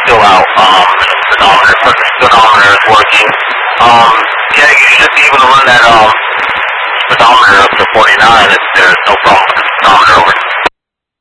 still out, speedometer is working. Yeah, you should be able to run that, speedometer up to 49 if there's no problem with the speedometer over